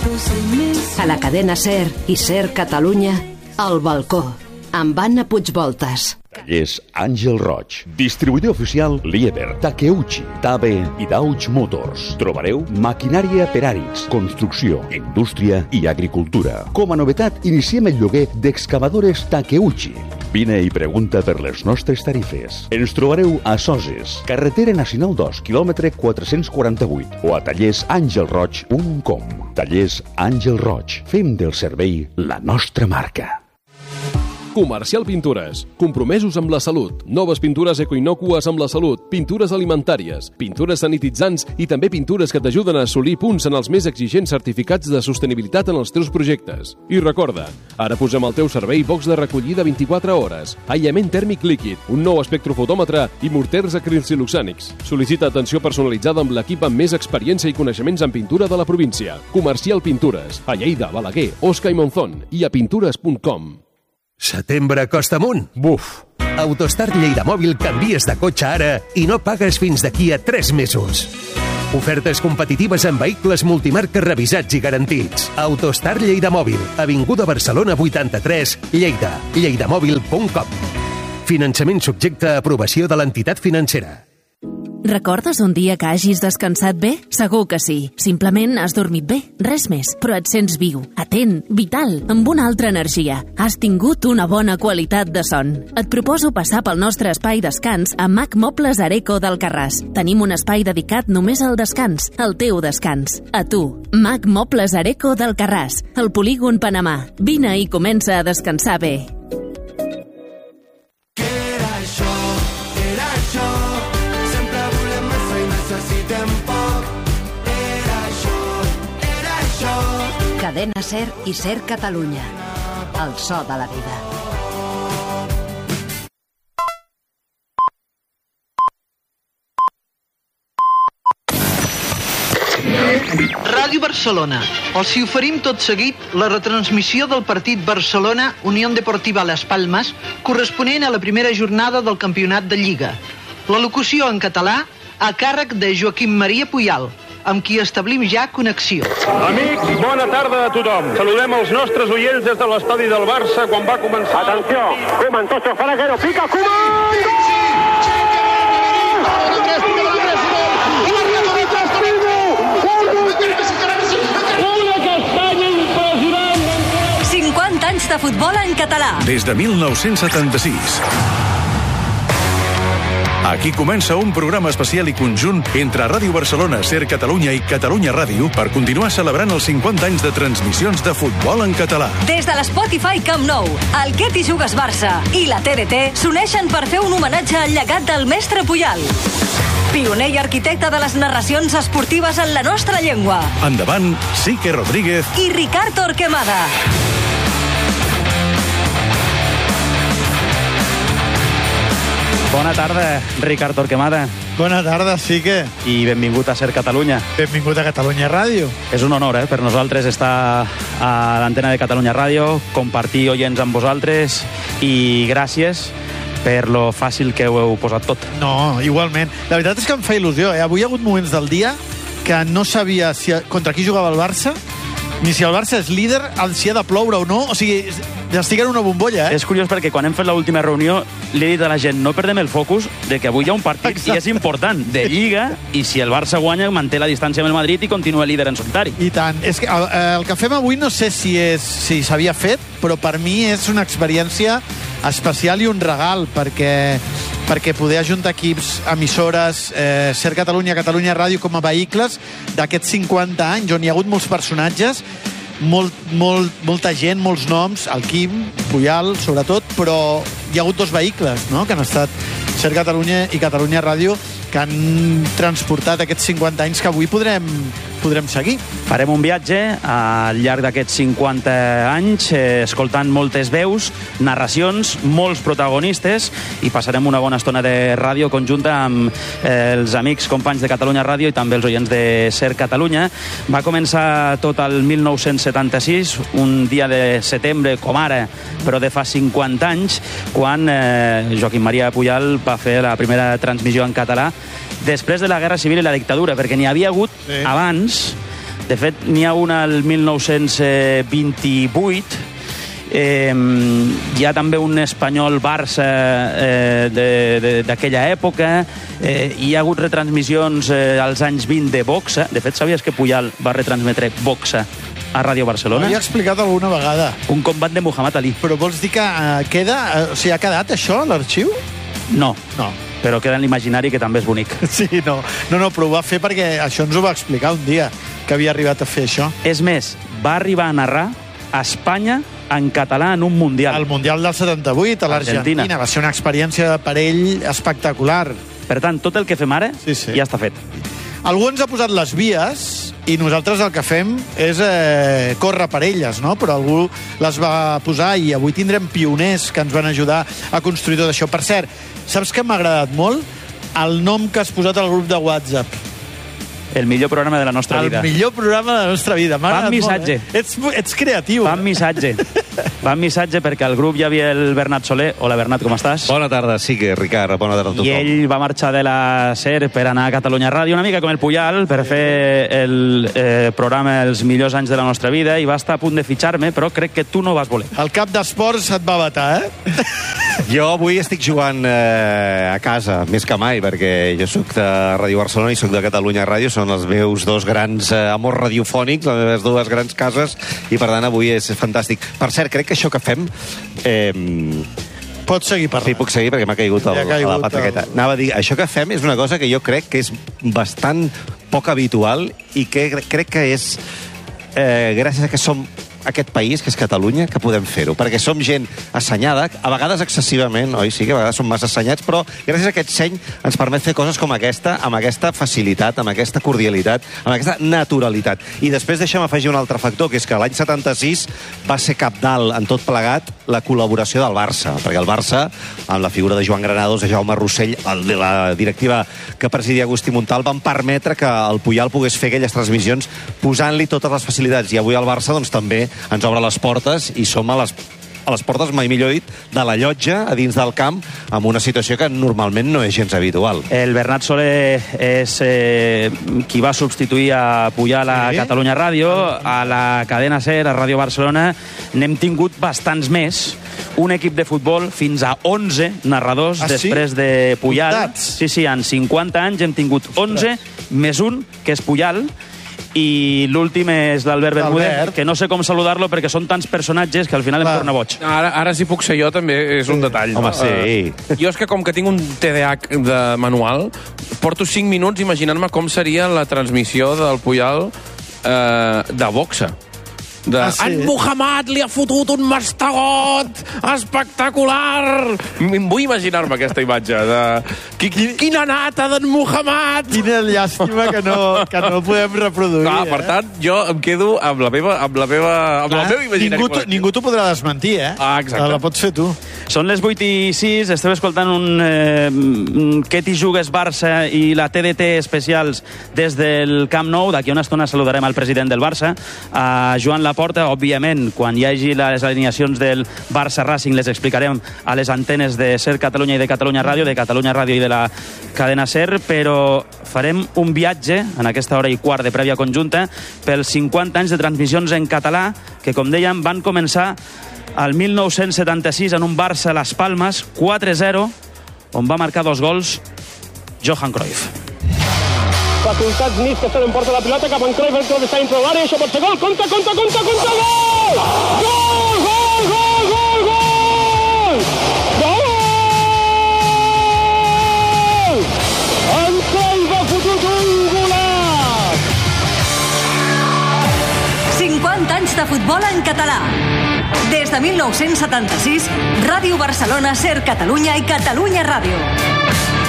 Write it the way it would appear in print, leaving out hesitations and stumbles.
A la cadena SER i SER Catalunya, El Balcó, amb Anna Puigvoltas. Tallers Àngel Roig. Distribuïdor oficial Liebherr, Takeuchi, Tabe i Dauch Motors. Trobareu maquinària per àrids, construcció, indústria i agricultura. Com a novetat, iniciem el lloguer d'excavadores Takeuchi. Vine i pregunta per les nostres tarifes. Ens trobareu a Soses, carretera nacional 2, quilòmetre 448, o a tallersangelroig.com. Tallers Àngel Roig. Fem del servei la nostra marca. Comercial Pintures. Compromesos amb la salut. Noves pintures ecoinocues amb la salut. Pintures alimentàries. Pintures sanititzants i també pintures que t'ajuden a assolir punts en els més exigents certificats de sostenibilitat en els teus projectes. I recorda, ara posem al teu servei box de recollida 24 hores, aïllament tèrmic líquid, un nou espectrofotòmetre i morters acrilsiluxànics. Sol·licita atenció personalitzada amb l'equip amb més experiència i coneixements en pintura de la província. Comercial Pintures. A Lleida, Balaguer, Osca i Monzón. I a pintures.com. Setembre costa amunt? Buf! Autostart Lleida Mòbil canvies de cotxe ara i no pagues fins d'aquí a 3 mesos. Ofertes competitives amb vehicles multimarca revisats i garantits. Autostart Lleida Mòbil, Avinguda Barcelona 83, Lleida. lleidamòbil.com. Finançament subjecte a aprovació de l'entitat financera. Recordes un dia que hagis descansat bé? Segur que sí. Simplement has dormit bé, res més. Però et sents viu, atent, vital, amb una altra energia. Has tingut una bona qualitat de son. Et proposo passar pel nostre espai descans a Mac Mobles Areco d'Alcarràs. Tenim un espai dedicat només al descans, al teu descans. A tu. Mac Mobles Areco d'Alcarràs, al polígon Panamà. Vine i comença a descansar bé. Cadena SER i SER Catalunya. El so de la vida. Ràdio Barcelona. Els hi oferim tot seguit la retransmissió del partit Barcelona Unión Deportiva Las Palmas corresponent a la primera jornada del campionat de Lliga. La locució en català a càrrec de Joaquim Maria Puyal, amb qui establim ja connexió. Amics, bona tarda a tothom. Saludem els nostres oients des de l'estadi del Barça quan va començar... Atenció, Koeman, Tocho, Faraguero, pica, Koeman! Una castanya impressionant! 50 anys de futbol en català. Des de 1976. Aquí comença un programa especial i conjunt entre Ràdio Barcelona, SER Catalunya i Catalunya Ràdio per continuar celebrant els 50 anys de transmissions de futbol en català. Des de l'Spotify Camp Nou, el Què t'hi jugues Barça i la TDT s'uneixen per fer un homenatge al llegat del mestre Puyal. Pioner i arquitecte de les narracions esportives en la nostra llengua. Endavant, Sique Rodríguez i Ricard Torquemada. Bona tarda, Ricard Torquemada. Bona tarda, Sique. I benvingut a SER Catalunya. Benvingut a Catalunya Ràdio. És un honor, per nosaltres estar a l'antena de Catalunya Ràdio, compartir oients amb vosaltres i gràcies per lo fàcil que ho heu posat tot. No, igualment. La veritat és que em fa il·lusió. Avui hi ha hagut moments del dia que no sabia contra qui jugava el Barça, ni si el Barça és líder, si ha de ploure o no. O sigui, ja estic en una bombolla, És curiós perquè quan hem fet l'última reunió li he dit a la gent, no perdem el focus de que avui hi ha un partit i és important, de Lliga, i si el Barça guanya manté la distància amb el Madrid i continua líder en solitari. I tant. És que el que fem avui no sé si s'havia fet, però per mi és una experiència especial i un regal, perquè poder ajuntar equips, emissores, SER Catalunya, Catalunya Ràdio com a vehicles d'aquests 50 anys, on hi ha hagut molts personatges, molta gent, molts noms, el Quim, Puyal, sobretot, però hi ha hagut dos vehicles, no?, que han estat SER Catalunya i Catalunya Ràdio, que han transportat aquests 50 anys que avui podrem seguir. Farem un viatge al llarg d'aquests 50 anys, escoltant moltes veus, narracions, molts protagonistes, i passarem una bona estona de ràdio conjunta amb els amics, companys de Catalunya Ràdio i també els oients de SER Catalunya. Va començar tot el 1976, un dia de setembre, com ara, però de fa 50 anys, quan Joaquim Maria Puyal va fer la primera transmissió en català després de la Guerra Civil i la dictadura, perquè n'hi havia hagut abans, De fet, n'hi ha una al 1928. Hi ha també un espanyol-Barça d'aquella època. Hi ha hagut retransmissions als anys 20 de boxa. De fet, sabies que Puyal va retransmetre boxa a Ràdio Barcelona? Ho havia explicat alguna vegada. Un combat de Muhammad Ali. Però vols dir que queda... O sigui, ha quedat això, a l'arxiu? No. Però queda en l'imaginari, que també és bonic. Sí, no, però ho va fer perquè això ens ho va explicar un dia, que havia arribat a fer això. És més, va arribar a narrar a Espanya en català en un Mundial. El Mundial del 78, a l'Argentina. Va ser una experiència per ell espectacular. Per tant, tot el que fem ara ja està fet. Algú ens ha posat les vies i nosaltres el que fem és córrer per elles, no? Però algú les va posar i avui tindrem pioners que ens van ajudar a construir tot això. Per cert, saps què m'ha agradat molt? El nom que has posat al grup de WhatsApp. El millor programa de la nostra vida. El millor programa de la nostra vida. M'ha agradat missatge. Molt, Ets creatiu. Fan missatge. Fan missatge perquè al grup hi havia el Bernat Soler. Hola, Bernat, com estàs? Bona tarda, sí que, Ricard. Bona tarda a tothom. I ell va marxar de la SER per anar a Catalunya Ràdio, una mica com el Puyal, per fer el programa Els millors anys de la nostra vida, i va estar a punt de fitxar-me, però crec que tu no vas voler. El cap d'esports et va vetar, Jo avui estic jugant a casa, més que mai, perquè jo soc de Ràdio Barcelona i soc de Catalunya Ràdio, són els meus dos grans amors radiofònics, les meves dues grans cases, i per tant avui és fantàstic. Per cert, crec que això que fem... Pots seguir parlant. Sí, puc seguir perquè m'ha caigut a la pataqueta. Anava a dir, això que fem és una cosa que jo crec que és bastant poc habitual i que crec que és gràcies a que som aquest país, que és Catalunya, que podem fer-ho, perquè som gent assenyada, a vegades excessivament, oi? Sí que a vegades som massa assenyats, però gràcies a aquest seny ens permet fer coses com aquesta, amb aquesta facilitat, amb aquesta cordialitat, amb aquesta naturalitat. I després deixa'm afegir un altre factor, que és que l'any 76 va ser cabdal en tot plegat la col·laboració del Barça, perquè el Barça, amb la figura de Joan Granados, de Jaume Rossell, la directiva que presidia Agustí Montal, van permetre que el Puyal pogués fer aquelles transmissions posant-li totes les facilitats. I avui el Barça, doncs, també ens obre les portes i som a les portes, mai millor dit, de la llotja a dins del camp, amb una situació que normalment no és gens habitual. El Bernat Soler és qui va substituir a Puyal a Catalunya Ràdio, a la cadena SER, a Ràdio Barcelona. N'hem tingut bastants més. Un equip de futbol, fins a 11 narradors després de Puyal. Sí, en 50 anys hem tingut 11, més un, que és Puyal, i l'últim és l'Albert Bermúdez, que no sé com saludar-lo perquè són tants personatges que al final em torna boig. Ara si puc ser jo també és un detall. Home, sí. Jo és que com que tinc un TDAH de manual, porto 5 minuts imaginant-me com seria la transmissió del Puyal de boxa. En Muhammad li ha fotut un mastegot espectacular. Vull imaginar-me aquesta imatge de quina nata d'en Muhammad. Quina llàstima que no podem reproduir. Per tant, jo em quedo amb la meva imaginari. Ningú t'ho podrà desmentir, exacte. La pots fer tu. Són les 8:06, esteu escoltant un Què t'hi jugues Barça i la TDT especials des del Camp Nou. D'aquí una estona saludarem al president del Barça, a Joan Laporta. Òbviament, quan hi hagi les alineacions del Barça Racing les explicarem a les antenes de SER Catalunya i de Catalunya Ràdio i de la cadena SER, però farem un viatge en aquesta hora i quart de prèvia conjunta pels 50 anys de transmissions en català que, com dèiem, van començar al 1976 en un Barça Las Palmas 4-0, on va marcar 2 gols Johan Cruyff. Facultats Nis, que se l'emporta la pilota cap en Cruyff, el Cruyff està dintre l'àrea, això pot ser gol, compte, gol! En Cruyff ha fotut un golaç! 50 anys de futbol en català. Des de 1976, Ràdio Barcelona, SER Catalunya i Catalunya Ràdio.